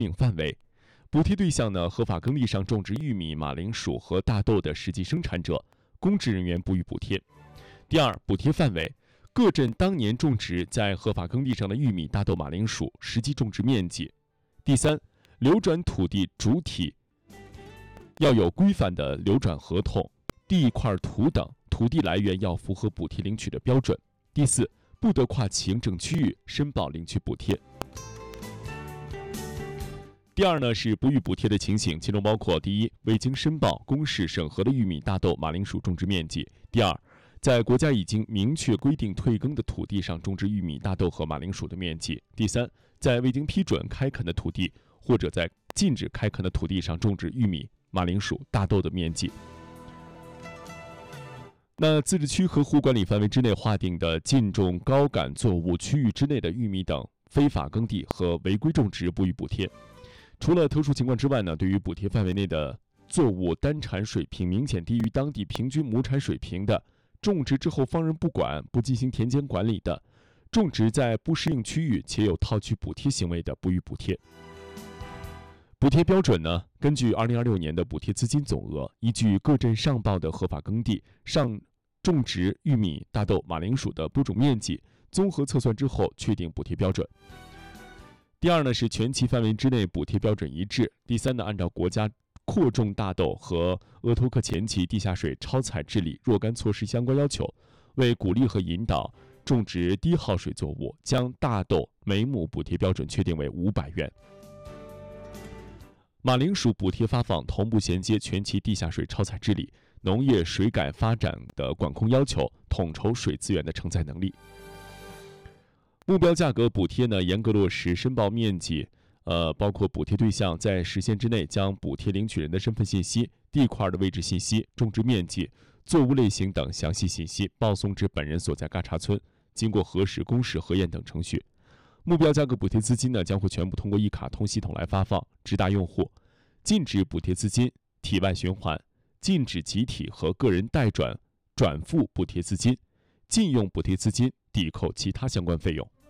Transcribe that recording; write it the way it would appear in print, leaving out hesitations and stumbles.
范围。补贴对象呢，合法耕地上种植玉米、马铃薯和大豆的实际生产者，公职人员不予补贴。第二，补贴范围，各镇当年种植在合法耕地上的玉米、大豆、马铃薯实际种植面积。第三，流转土地主体要有规范的流转合同、地块图等，土地来源要符合补贴领取的标准。第四，不得跨行政区域申报领取补贴。第二呢是不予补贴的情形，其中包括：第一，未经申报、公示审核的玉米、大豆、马铃薯种植面积；第二，在国家已经明确规定退耕的土地上种植玉米、大豆和马铃薯的面积；第三，在未经批准开垦的土地或者在禁止开垦的土地上种植玉米、马铃薯、大豆的面积。那自治区和湖管理范围之内划定的禁种高杆作物区域之内的玉米等非法耕地和违规种植不予补贴。除了特殊情况之外呢，对于补贴范围内的作物单产水平明显低于当地平均亩产水平的，种植之后放任不管、不进行田间管理的，种植在不适应区域且有套取补贴行为的，不予补贴。补贴标准呢，根据2026年的补贴资金总额，依据各镇上报的合法耕地上种植玉米、大豆、马铃薯的播种面积，综合测算之后确定补贴标准。第二呢是全期范围之内补贴标准一致。第三呢，按照国家扩种大豆和鄂托克前期地下水超采治理若干措施相关要求，为鼓励和引导种植低耗水作物，将大豆每亩补贴标准确定为500元。马铃薯补贴发放同步衔接全期地下水超采治理、农业水改发展的管控要求，统筹水资源的承载能力。目标价格补贴呢，严格落实申报面积，包括补贴对象在时限之内将补贴领取人的身份信息、地块的位置信息、种植面积、作物类型等详细信息报送至本人所在嘎查村，经过核实、公示、核验等程序。目标价格补贴资金呢，将会全部通过一卡通系统来发放，直达用户。禁止补贴资金体外循环，禁止集体和个人代转、转付补贴资金，禁用补贴资金抵扣其他相关费用。